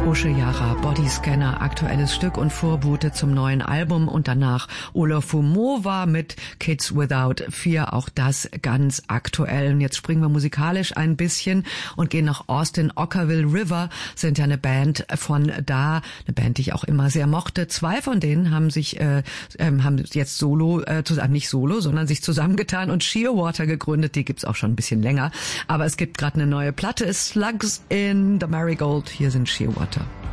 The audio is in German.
Usche Yara, Bodyscanner, aktuelles Stück und Vorbote zum neuen Album und danach Olafur mit Kids Without Fear, auch das ganz aktuell. Und jetzt springen wir musikalisch ein bisschen und gehen nach Austin. Okkervil River sind ja eine Band von da, eine Band, die ich auch immer sehr mochte. Zwei von denen haben sich haben jetzt nicht solo, sondern sich zusammengetan und Shearwater gegründet. Die gibt's auch schon ein bisschen länger, aber es gibt gerade eine neue Platte, Slugs in the Marigold. Hier sind Shearwater.